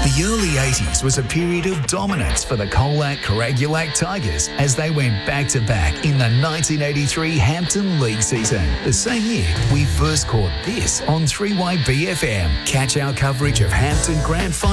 The early 80s was a period of dominance for the Colac-Caragulac Tigers as they went back-to-back in the 1983 Hampton League season. The same year, we first caught this on 3YBFM. Catch our coverage of Hampton Grand Final